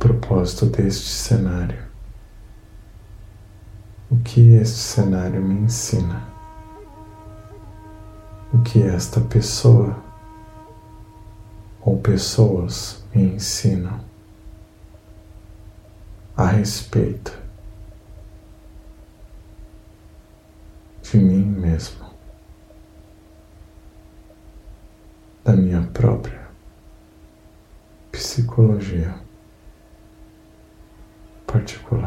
propósito deste cenário? O que este cenário me ensina? O que esta pessoa ou pessoas me ensinam a respeito de mim mesmo, da minha própria psicologia particular.